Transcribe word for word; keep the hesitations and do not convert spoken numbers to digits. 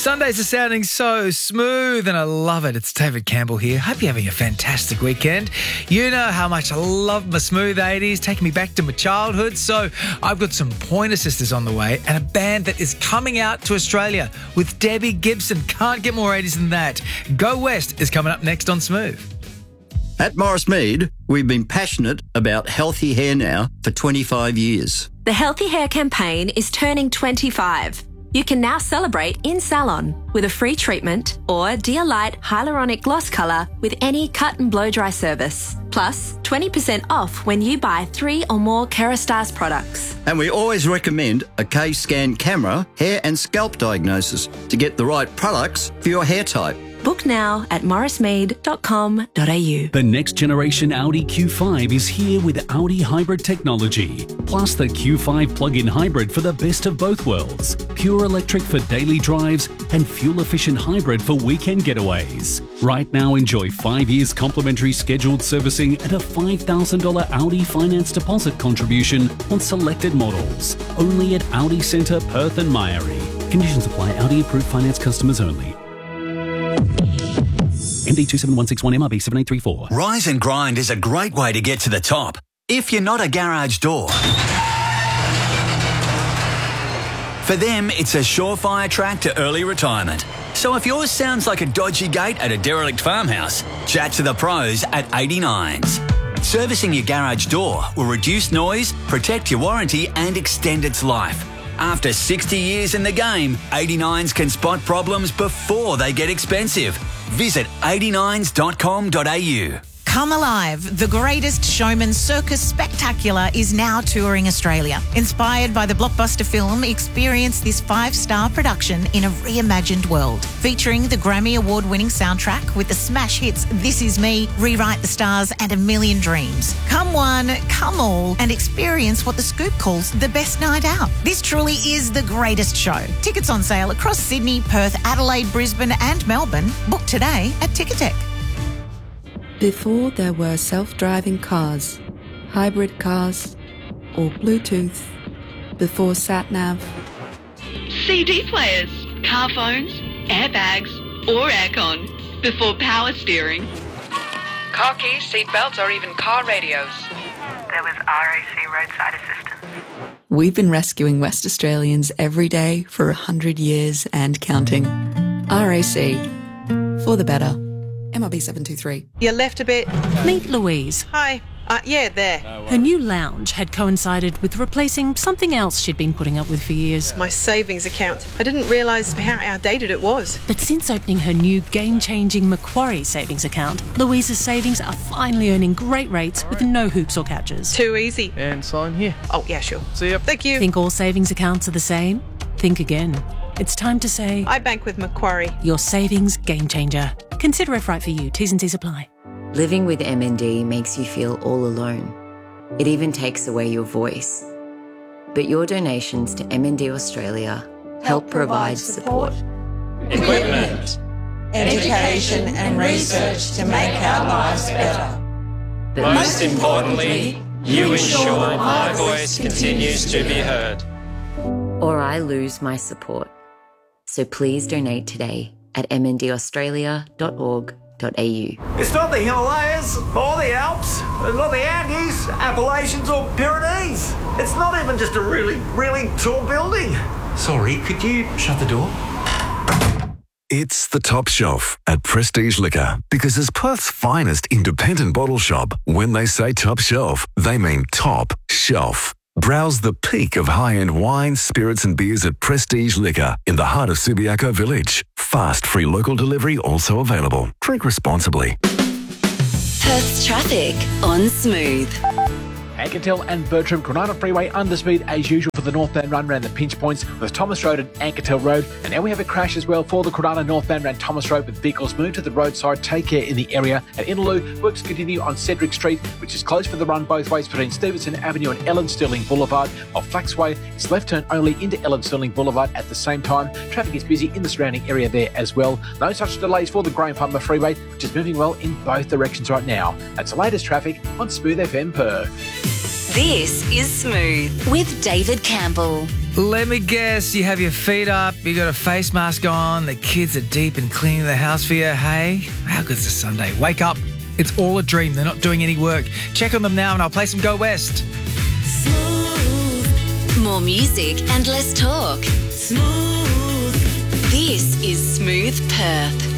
Sundays are sounding so smooth and I love it. It's David Campbell here. Hope you're having a fantastic weekend. You know how much I love my smooth eighties, taking me back to my childhood. So I've got some Pointer Sisters on the way and a band that is coming out to Australia with Debbie Gibson. Can't get more eighties than that. Go West is coming up next on Smooth. At Morris Mead, we've been passionate about healthy hair now for twenty-five years. The Healthy Hair campaign is turning twenty-five. You can now celebrate in salon with a free treatment or Dear Light Hyaluronic Gloss Colour with any cut and blow dry service. Plus, twenty percent off when you buy three or more Kerastase products. And we always recommend a K-Scan camera, hair and scalp diagnosis to get the right products for your hair type. Book now at morris mead dot com dot a u. The next generation Audi Q five is here with Audi hybrid technology, plus the Q five plug-in hybrid for the best of both worlds. Pure electric for daily drives and fuel-efficient hybrid for weekend getaways. Right now, enjoy five years complimentary scheduled servicing and a five thousand dollars Audi finance deposit contribution on selected models. Only at Audi Centre, Perth and Myrie. Conditions apply. Audi approved finance customers only. M D two seven one six one M R B seven eight three four. Rise and Grind is a great way to get to the top. If you're not a garage door. For them, it's a surefire track to early retirement. So if yours sounds like a dodgy gate at a derelict farmhouse, chat to the pros at eighty-nines. Servicing your garage door will reduce noise, protect your warranty and extend its life. After sixty years in the game, eighty-nines can spot problems before they get expensive. Visit eighty-nines dot com dot a u. Come Alive, the greatest showman circus spectacular is now touring Australia. Inspired by the blockbuster film, experience this five-star production in a reimagined world. Featuring the Grammy Award-winning soundtrack with the smash hits This Is Me, Rewrite the Stars and A Million Dreams. Come one, come all and experience what The Scoop calls the best night out. This truly is the greatest show. Tickets on sale across Sydney, Perth, Adelaide, Brisbane and Melbourne. Book today at Ticketek. Before there were self-driving cars, hybrid cars, or Bluetooth, before sat-nav. C D players, car phones, airbags, or aircon, before power steering. Car keys, seat belts, or even car radios. There was R A C roadside assistance. We've been rescuing West Australians every day for a hundred years and counting. R A C, for the better. M R B seven two three. You left a bit. Meet Louise. Hi. Uh, yeah, there. Her new lounge had coincided with replacing something else she'd been putting up with for years. My savings account. I didn't realise how outdated it was. But since opening her new game-changing Macquarie savings account, Louise's savings are finally earning great rates with no hoops or catches. Too easy. And sign here. Oh, yeah, sure. See ya. Thank you. Think all savings accounts are the same? Think again. It's time to say... I bank with Macquarie. Your savings game changer. Consider if right for you. T's and C's apply. Living with M N D makes you feel all alone. It even takes away your voice. But your donations to M N D Australia help, help provide support. Equipment, education and research to make our lives better. But most importantly, you ensure my voice continues to be heard. Or I lose my support. So please donate today at m n d australia dot org dot a u. It's not the Himalayas or the Alps, it's not the Andes, Appalachians or Pyrenees. It's not even just a really, really tall building. Sorry, could you shut the door? It's the Top Shelf at Prestige Liquor, because as Perth's finest independent bottle shop, when they say top shelf, they mean top shelf. Browse the peak of high-end wine, spirits and beers at Prestige Liquor in the heart of Subiaco Village. Fast, free local delivery also available. Drink responsibly. Perth's traffic on Smooth. Anketel and Bertram Granada Freeway under speed as usual for the northbound run around the pinch points with Thomas Road and Anketel Road. And now we have a crash as well for the Granada northbound around Thomas Road with vehicles moved to the roadside. Take care in the area. At Innaloo, works continue on Cedric Street, which is closed for the run both ways between Stevenson Avenue and Ellen Stirling Boulevard, while Flaxway is left turn only into Ellen Stirling Boulevard at the same time. Traffic is busy in the surrounding area there as well. No such delays for the Graham Palmer Freeway, which is moving well in both directions right now. That's the latest traffic on Smooth F M Perth. This is Smooth with David Campbell. Let me guess, you have your feet up, you got a face mask on, the kids are deep in cleaning the house for you. Hey, how good's a Sunday? Wake up. It's all a dream. They're not doing any work. Check on them now and I'll play some Go West. More music and less talk. Smooth. This is Smooth Perth.